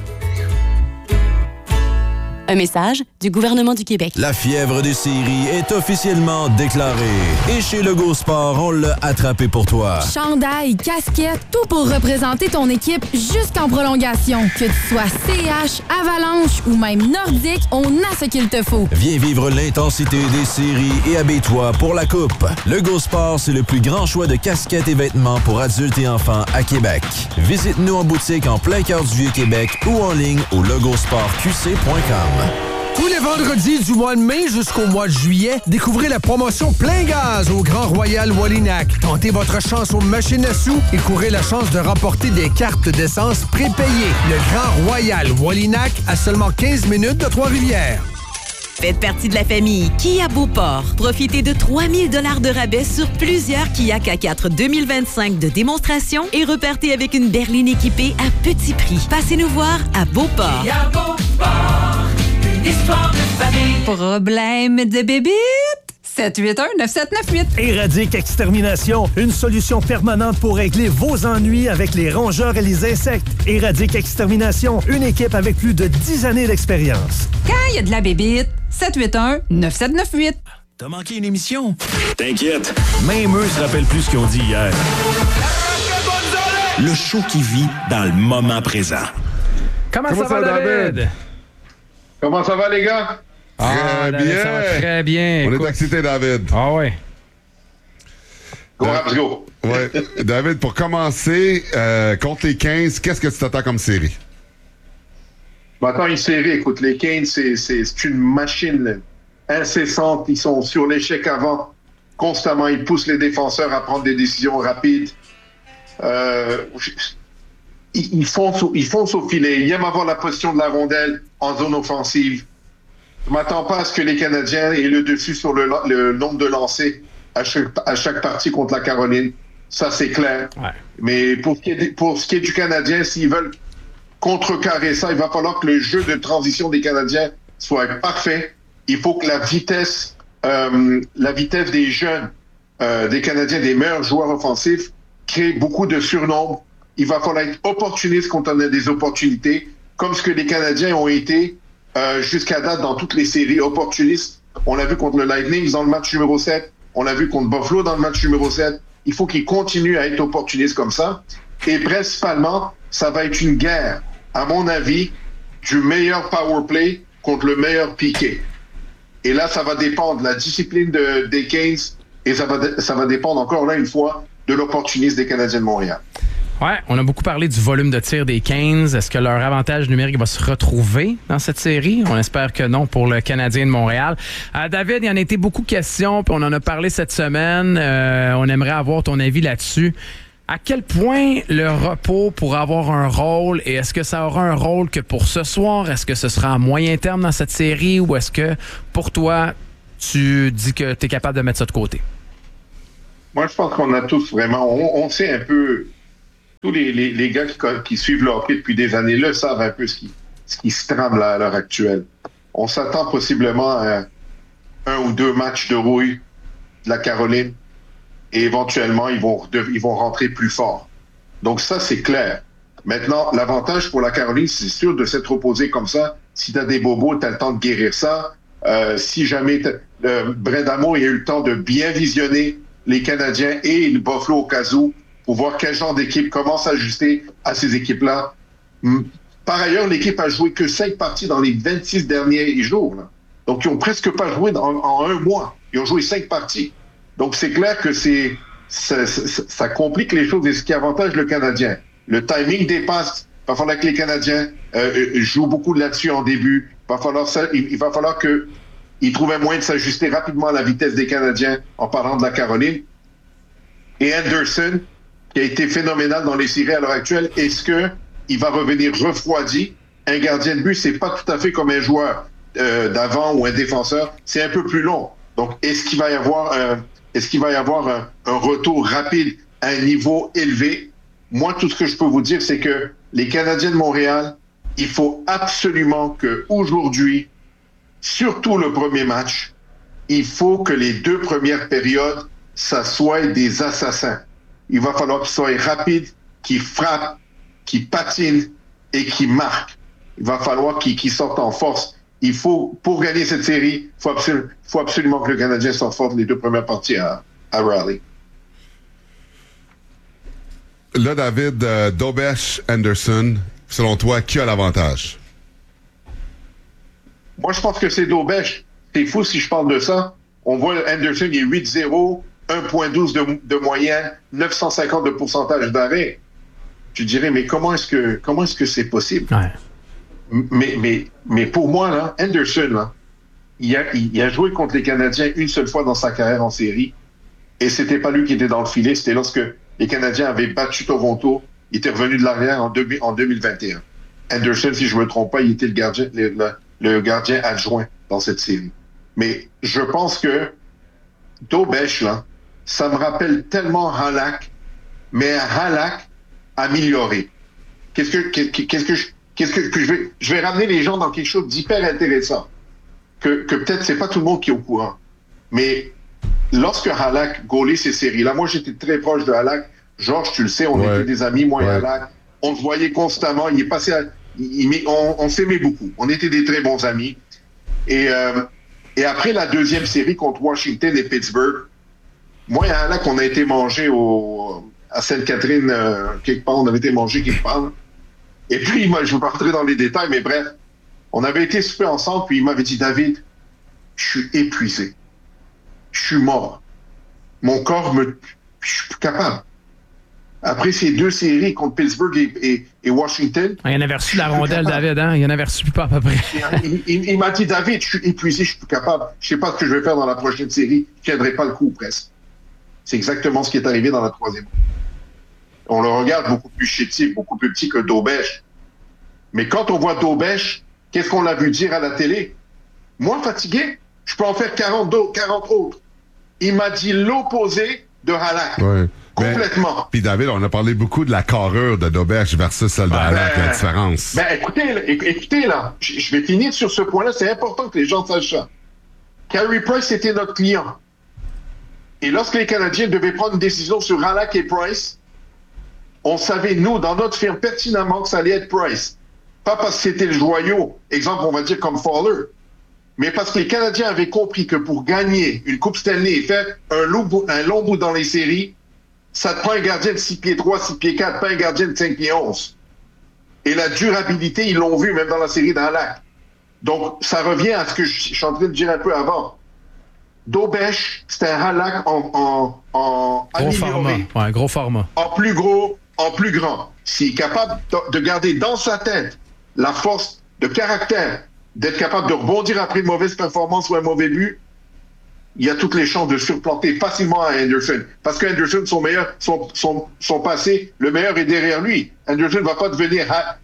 Un message du gouvernement du Québec.
La fièvre des séries est officiellement déclarée. Et chez Legault Sport, on l'a attrapé pour toi.
Chandail, casquette, tout pour représenter ton équipe jusqu'en prolongation. Que tu sois C H, Avalanche ou même Nordique, on a ce qu'il te faut.
Viens vivre l'intensité des séries et habille-toi pour la coupe. Legault Sport, c'est le plus grand choix de casquettes et vêtements pour adultes et enfants à Québec. Visite-nous en boutique en plein cœur du Vieux-Québec ou en ligne au legault sport q c point com.
Tous les vendredis du mois de mai jusqu'au mois de juillet, découvrez la promotion Plein Gaz au Grand Royal Wallinac. Tentez votre chance aux machines à sous et courez la chance de remporter des cartes d'essence prépayées. Le Grand Royal Wallinac à seulement quinze minutes de Trois-Rivières.
Faites partie de la famille Kia Beauport. Profitez de trois mille dollars de rabais sur plusieurs Kia K quatre deux mille vingt-cinq de démonstration et repartez avec une berline équipée à petit prix. Passez nous voir à Beauport.
Kia Beauport, une histoire de famille.
Problème de bébite? sept huit un neuf sept neuf huit.
Éradique Extermination, une solution permanente pour régler vos ennuis avec les rongeurs et les insectes. Éradique Extermination, une équipe avec plus de dix années d'expérience.
Quand il y a de la bébite, sept huit un neuf sept neuf huit.
T'as manqué une émission? T'inquiète, même eux se rappellent plus ce qu'ils ont dit hier. Le show qui vit dans le moment présent.
Comment, Comment ça, ça va, David? David?
Comment ça va, les gars?
Ah,
très
David,
bien.
Ça va très bien.
On
écoute.
est excité, David.
Ah ouais.
Go, let's go.
Ouais. David, pour commencer, euh, contre les quinze, qu'est-ce que tu t'attends comme série?
Maintenant, une série, écoute, les Canes, c'est, c'est, c'est une machine là, incessante. Ils sont sur l'échec avant. Constamment, ils poussent les défenseurs à prendre des décisions rapides. Euh, ils, ils, foncent au, ils foncent au filet. Ils aiment avoir la position de la rondelle en zone offensive. Je ne m'attends pas à ce que les Canadiens aient le dessus sur le, le nombre de lancers à chaque, à chaque partie contre la Caroline. Ça, c'est clair.
Ouais.
Mais pour ce, qui est, pour ce qui est du Canadien, s'ils veulent contrecarrer ça, il va falloir que le jeu de transition des Canadiens soit parfait. Il faut que la vitesse euh, la vitesse des jeunes, euh, des Canadiens, des meilleurs joueurs offensifs, crée beaucoup de surnombre. Il va falloir être opportuniste quand on a des opportunités, comme ce que les Canadiens ont été euh, jusqu'à date dans toutes les séries opportunistes. On l'a vu contre le Lightning dans le match numéro sept. On l'a vu contre Buffalo dans le match numéro sept. Il faut qu'ils continuent à être opportunistes comme ça. Et principalement, ça va être une guerre, à mon avis, du meilleur power play contre le meilleur piqué. Et là, ça va dépendre de la discipline de, des Canes et ça va, ça va dépendre encore là une fois de l'opportunisme des Canadiens de Montréal.
Ouais, on a beaucoup parlé du volume de tir des Canes. Est-ce que leur avantage numérique va se retrouver dans cette série? On espère que non pour le Canadien de Montréal. Euh, David, il y en a été beaucoup de questions, puis on en a parlé cette semaine. Euh, on aimerait avoir ton avis là-dessus. À quel point le repos pourra avoir un rôle et est-ce que ça aura un rôle que pour ce soir? Est-ce que ce sera à moyen terme dans cette série ou est-ce que pour toi, tu dis que tu es capable de mettre ça de côté?
Moi, je pense qu'on a tous vraiment... On, on sait un peu... Tous les, les, les gars qui, qui suivent le hockey depuis des années le savent un peu ce qui, ce qui se trame là, à l'heure actuelle. On s'attend possiblement à un ou deux matchs de rouille de la Caroline et éventuellement, ils vont, ils vont rentrer plus fort. Donc ça, c'est clair. Maintenant, l'avantage pour la Caroline, c'est sûr de s'être reposé comme ça. Si tu as des bobos, tu as le temps de guérir ça. Euh, si jamais euh, Bredamo, il a eu le temps de bien visionner les Canadiens et le Buffalo au cas où, pour voir quel genre d'équipe commence à s'ajuster à ces équipes-là. Par ailleurs, l'équipe a joué que cinq parties dans les vingt-six derniers jours. Là. Donc, ils n'ont presque pas joué dans, en un mois. Ils ont joué cinq parties. Donc, c'est clair que c'est ça, ça, ça complique les choses et ce qui avantage le Canadien. Le timing dépasse. Il va falloir que les Canadiens euh, jouent beaucoup là-dessus en début. Il va falloir, ça, il, il va falloir qu'ils trouvent un moyen de s'ajuster rapidement à la vitesse des Canadiens en parlant de la Caroline. Et Anderson, qui a été phénoménal dans les séries à l'heure actuelle, est-ce qu'il va revenir refroidi? Un gardien de but, c'est pas tout à fait comme un joueur euh, d'avant ou un défenseur. C'est un peu plus long. Donc, est-ce qu'il va y avoir un, est-ce qu'il va y avoir un, un retour rapide à un niveau élevé? Moi, tout ce que je peux vous dire, c'est que les Canadiens de Montréal, il faut absolument qu'aujourd'hui, surtout le premier match, il faut que les deux premières périodes, ça soit des assassins. Il va falloir qu'ils soient rapides, qu'ils frappent, qu'ils patinent et qu'ils marquent. Il va falloir qu'ils, qu'ils sortent en force. Il faut, pour gagner cette série, il faut, absolu, faut absolument que le Canadien sorte fort les deux premières parties à, à Raleigh.
Là, David, euh, Dobesh, Anderson, selon toi, qui a l'avantage?
Moi, je pense que c'est Dobesh. C'est fou si je parle de ça. On voit Anderson, il est huit zéro. un virgule douze de, de moyenne, neuf cent cinquante de pourcentage d'arrêt. Tu dirais, mais comment est-ce que comment est-ce que c'est possible?
Ouais.
Mais, mais, mais pour moi, là, Anderson, là, il, a, il a joué contre les Canadiens une seule fois dans sa carrière en série. Et c'était pas lui qui était dans le filet, c'était lorsque les Canadiens avaient battu Toronto. Il était revenu de l'arrière en, deux, en deux mille vingt et un. Anderson, si je me trompe pas, il était le gardien, le, le, le gardien adjoint dans cette série. Mais je pense que Dobesh, là, ça me rappelle tellement Halak, mais Halak amélioré. Qu'est-ce que, qu'est-ce que, je, qu'est-ce que, que je vais, je vais ramener les gens dans quelque chose d'hyper intéressant, que, que peut-être c'est pas tout le monde qui est au courant. Mais lorsque Halak gaulait ces séries-là, moi j'étais très proche de Halak. Georges, tu le sais, on ouais. était des amis, moi ouais. et Halak. On se voyait constamment. Il est passé à, il, il, on, on s'aimait beaucoup. On était des très bons amis. Et, euh, et après la deuxième série contre Washington et Pittsburgh, moi et Halak, on a été mangé au, à Sainte-Catherine, euh, quelque part, on avait été mangé quelque part. Et puis, moi, je ne vais pas rentrer dans les détails, mais bref, on avait été souper ensemble, puis il m'avait dit, David, je suis épuisé. Je suis mort. Mon corps me... Je suis plus capable. Après ces deux séries contre Pittsburgh et, et, et Washington...
Il en avait reçu la rondelle, David, hein? Il en avait reçu pas à peu près.
il il, il m'a dit, David, je suis épuisé, je suis plus capable. Je sais pas ce que je vais faire dans la prochaine série. Je tiendrai pas le coup, presque. C'est exactement ce qui est arrivé dans la troisième. On le regarde beaucoup plus chétif, beaucoup plus petit que Dobesh. Mais quand on voit Dobesh, qu'est-ce qu'on l'a vu dire à la télé? Moi, fatigué, je peux en faire quarante, quarante autres. Il m'a dit l'opposé de Halak.
Ouais.
Complètement.
Puis David, on a parlé beaucoup de la carrure de Dobesh versus celle de ben, Halak, la différence.
Ben écoutez, écoutez là, je vais finir sur ce point-là. C'est important que les gens sachent ça. Carey Price était notre client. Et lorsque les Canadiens devaient prendre une décision sur Halak et Price, on savait, nous, dans notre firme, pertinemment que ça allait être Price. Pas parce que c'était le joyau, exemple, on va dire comme Fowler, mais parce que les Canadiens avaient compris que pour gagner une Coupe Stanley et faire un long bout, un long bout dans les séries, ça te prend un gardien de six pieds trois, six pieds quatre, pas un gardien de cinq pieds onze. Et la durabilité, ils l'ont vu même dans la série d'Halak. Donc, ça revient à ce que je suis en train de dire un peu avant. Dobèche, c'était un Halak en, en, en
gros format. Ouais, gros format.
En plus gros, en plus grand. S'il est capable de garder dans sa tête la force de caractère, d'être capable de rebondir après une mauvaise performance ou un mauvais but, il y a toutes les chances de surplanter facilement à Anderson. Parce qu'Anderson, son meilleur, son, son, son passé, le meilleur est derrière lui. Anderson ne va pas devenir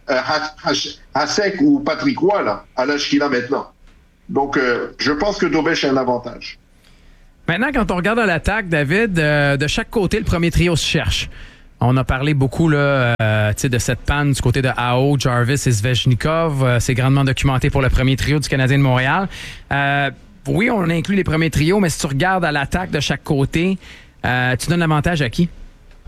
Hasek ou Patrick Roy, là, à l'âge qu'il a maintenant. Donc, euh, je pense que Dobèche a un avantage.
Maintenant, quand on regarde à l'attaque, David, euh, de chaque côté, le premier trio se cherche. On a parlé beaucoup là, euh, de cette panne du côté de Aho, Jarvis et Svechnikov. Euh, c'est grandement documenté pour le premier trio du Canadien de Montréal. Euh, oui, on inclut les premiers trios, mais si tu regardes à l'attaque de chaque côté, euh, tu donnes l'avantage à qui?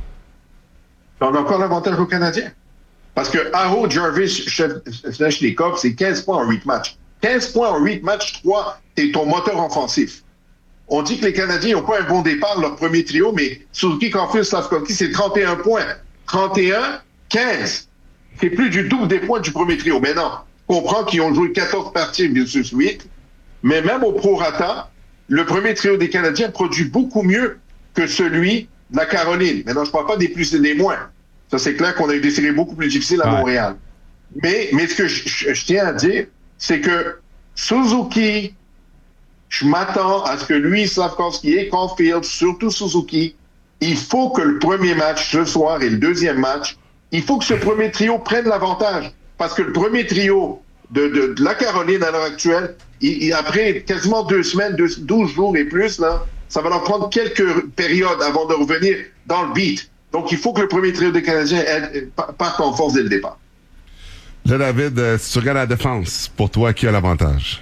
On a encore l'avantage aux Canadiens. Parce que Aho, Jarvis, Svechnikov, c'est quinze points en huit matchs. quinze points en huit matchs, trois, t'es ton moteur offensif. On dit que les Canadiens n'ont pas un bon départ, leur premier trio, mais Suzuki, Caulfield, Slavkovski, c'est trente et un points. trente et un, quinze. C'est plus du double des points du premier trio. Mais non, je comprends qu'ils ont joué quatorze parties versus huit, mais même au prorata, le premier trio des Canadiens produit beaucoup mieux que celui de la Caroline. Maintenant, je ne parle pas des plus et des moins. Ça, c'est clair qu'on a eu des séries beaucoup plus difficiles à ouais. Montréal. Mais, mais ce que je, je, je tiens à dire, c'est que Suzuki, je m'attends à ce que lui, Slavkovski et Caulfield, surtout Suzuki, il faut que le premier match ce soir et le deuxième match, il faut que ce premier trio prenne l'avantage. Parce que le premier trio de, de, de la Caroline à l'heure actuelle, il, il, après quasiment deux semaines, deux, douze jours et plus, là, ça va leur prendre quelques périodes avant de revenir dans le beat. Donc, il faut que le premier trio des Canadiens parte en force dès le départ.
Là, David, euh, si tu regardes la défense, pour toi, qui a l'avantage?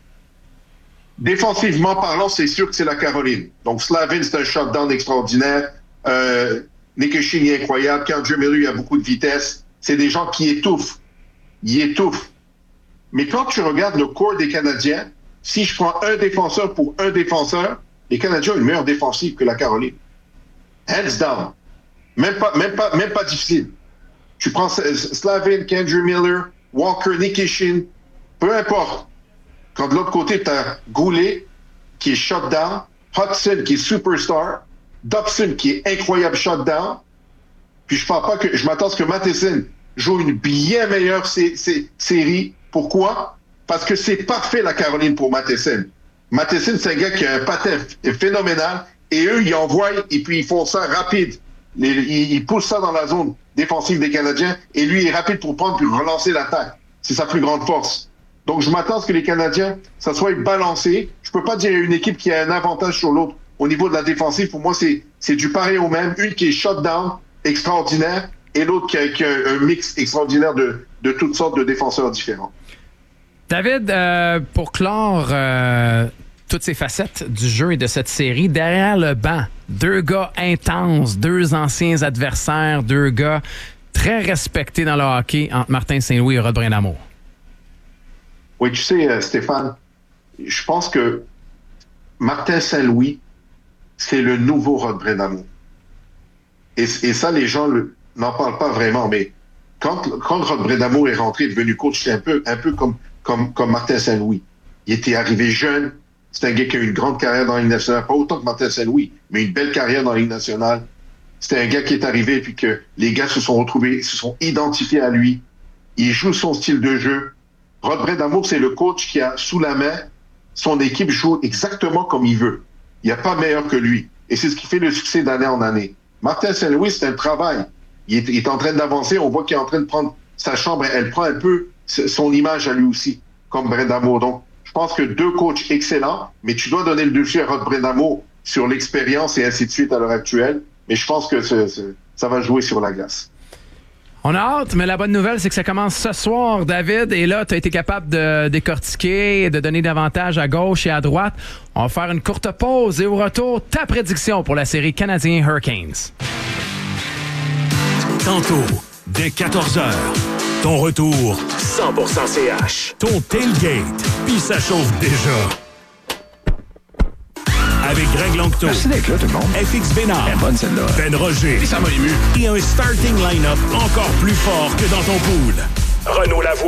Défensivement parlant, c'est sûr que c'est la Caroline. Donc, Slavin, c'est un shutdown extraordinaire. Euh, Nikishin est incroyable. K'Andre Miller, il a beaucoup de vitesse. C'est des gens qui étouffent. Ils étouffent. Mais quand tu regardes le corps des Canadiens, si je prends un défenseur pour un défenseur, les Canadiens ont une meilleure défensive que la Caroline. Hands down. Même pas, même pas, même pas difficile. Tu prends Slavin, K'Andre Miller, Walker, Nikishin, peu importe. Quand de l'autre côté, tu as Goulet, qui est shutdown, Hudson, qui est superstar, Dobson, qui est incroyable shutdown, puis je parle pas que je m'attends à ce que Matheson joue une bien meilleure sé- sé- série. Pourquoi? Parce que c'est parfait, la Caroline, pour Matheson. Matheson, c'est un gars qui a un patin f- phénoménal, et eux, ils envoient, et puis ils font ça rapide. Les, ils, ils poussent ça dans la zone défensive des Canadiens, et lui, il est rapide pour prendre puis relancer l'attaque. C'est sa plus grande force. Donc, je m'attends à ce que les Canadiens, ça soit balancé. Je peux pas dire une équipe qui a un avantage sur l'autre. Au niveau de la défensive, pour moi, c'est, c'est du pareil au même. Une qui est shutdown, extraordinaire, et l'autre qui a, qui a un mix extraordinaire de, de toutes sortes de défenseurs différents.
David, euh, pour clore euh, toutes ces facettes du jeu et de cette série, derrière le banc, deux gars intenses, deux anciens adversaires, deux gars très respectés dans le hockey entre Martin Saint-Louis et Rod Brind'Amour.
Oui, tu sais, euh, Stéphane, je pense que Martin Saint-Louis, c'est le nouveau Rod Brind'Amour. Et, et ça, les gens le, n'en parlent pas vraiment, mais quand, quand Rod Brind'Amour est rentré, devenu coach, c'est un peu, un peu comme, comme, comme Martin Saint-Louis. Il était arrivé jeune, c'est un gars qui a eu une grande carrière dans la Ligue nationale, pas autant que Martin Saint-Louis, mais une belle carrière dans la Ligue nationale. C'était un gars qui est arrivé, puis que les gars se sont retrouvés, se sont identifiés à lui. Il joue son style de jeu. Rod Brind'Amour, c'est le coach qui a sous la main, son équipe joue exactement comme il veut. Il n'y a pas meilleur que lui. Et c'est ce qui fait le succès d'année en année. Martin Saint-Louis, c'est un travail. Il est, il est en train d'avancer. On voit qu'il est en train de prendre sa chambre. Elle prend un peu son image à lui aussi, comme Brind'Amour. Donc, je pense que deux coachs excellents, mais tu dois donner le dessus à Rod Brind'Amour sur l'expérience et ainsi de suite à l'heure actuelle. Mais je pense que ce, ce, ça va jouer sur la glace.
On a hâte, mais la bonne nouvelle, c'est que ça commence ce soir, David. Et là, tu as été capable de décortiquer et de donner davantage à gauche et à droite. On va faire une courte pause et au retour, ta prédiction pour la série Canadien Hurricanes.
Tantôt, dès quatorze heures, ton retour cent pour cent C H. Ton tailgate, puis ça chauffe déjà. Avec Greg Longto.
Merci d'être là, tout le monde.
F X Bénard.
Elle est bonne, celle-là.
Ben Roger.
Et ça m'a ému.
Et un starting line-up encore plus fort que dans ton pool. Renaud Lavoie.